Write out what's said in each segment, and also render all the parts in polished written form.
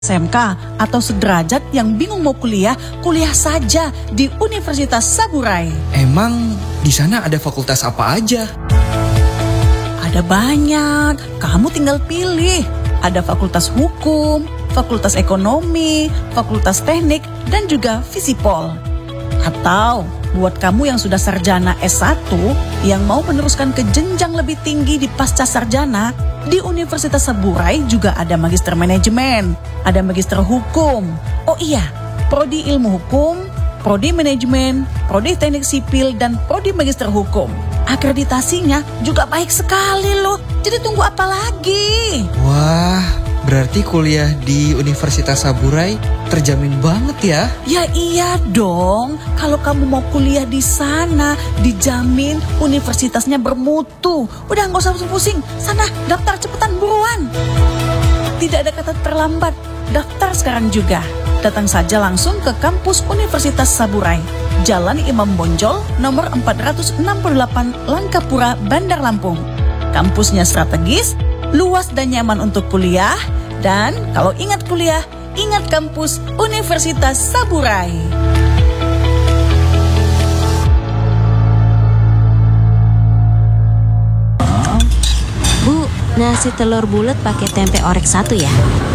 SMK atau sederajat yang bingung mau kuliah, kuliah saja di Universitas Saburai. Emang di sana ada fakultas apa aja? Ada banyak, kamu tinggal pilih. Ada fakultas hukum, fakultas ekonomi, fakultas teknik, dan juga Visipol. Atau buat kamu yang sudah sarjana S1 yang mau meneruskan ke jenjang lebih tinggi di pasca sarjana, di Universitas Saburai juga ada magister manajemen, ada magister hukum. Oh iya, prodi ilmu hukum, prodi manajemen, prodi teknik sipil, dan prodi magister hukum. Akreditasinya juga baik sekali loh. Jadi tunggu apa lagi? Wah, berarti kuliah di Universitas Saburai terjamin banget ya? Ya iya dong. Kalau kamu mau kuliah di sana, dijamin universitasnya bermutu. Udah nggak usah pusing. Sana daftar cepetan buruan. Tidak ada kata terlambat. Daftar sekarang juga. Datang saja langsung ke kampus Universitas Saburai. Jalan Imam Bonjol, nomor 468 Langkapura, Bandar Lampung. Kampusnya strategis, luas dan nyaman untuk kuliah. Dan kalau ingat kuliah, ingat kampus Universitas Saburai. Bu, nasi telur bulat pakai tempe orek 1 ya.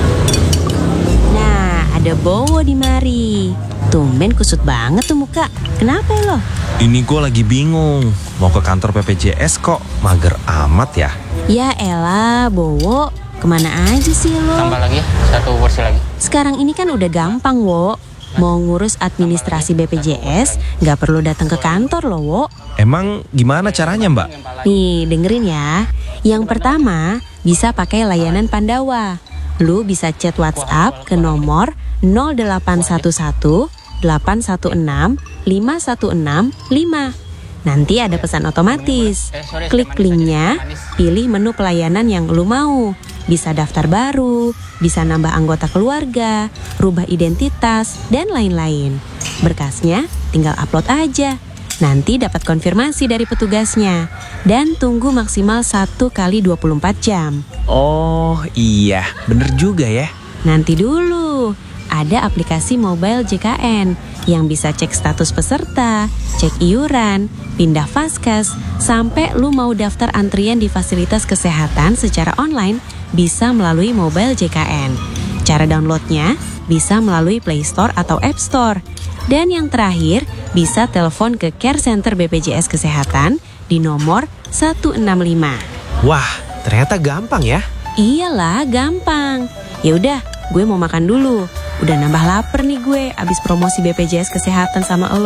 Nah, ada Bowo di mari. Tumben kusut banget tuh muka. Kenapa lo? Ini gue lagi bingung. Mau ke kantor BPJS kok mager amat ya? Ya elah, Bowo. Kemana aja sih lo? Tambah lagi, 1 porsi lagi. Sekarang ini kan udah gampang, Wo. Mau ngurus administrasi BPJS, nggak perlu datang ke kantor loh, Wo. Emang gimana caranya, Mbak? Nih, dengerin ya. Yang pertama, bisa pakai layanan Pandawa. Lu bisa chat WhatsApp ke nomor 0811 816 5165. Nanti ada pesan otomatis. Klik linknya, pilih menu pelayanan yang lu mau. Bisa daftar baru, bisa nambah anggota keluarga, rubah identitas, dan lain-lain. Berkasnya tinggal upload aja. Nanti dapat konfirmasi dari petugasnya. Dan tunggu maksimal 1 kali 24 jam. Oh iya, bener juga ya. Nanti dulu, ada aplikasi mobile JKN yang bisa cek status peserta, cek iuran, pindah vaskes, sampai lu mau daftar antrian di fasilitas kesehatan secara online bisa melalui mobile JKN. Cara downloadnya bisa melalui Play Store atau App Store. Dan yang terakhir, bisa telepon ke Care Center BPJS Kesehatan di nomor 165. Wah, ternyata gampang ya. Iyalah, gampang. Ya udah, gue mau makan dulu. Udah nambah lapar nih gue abis promosi BPJS Kesehatan sama elo.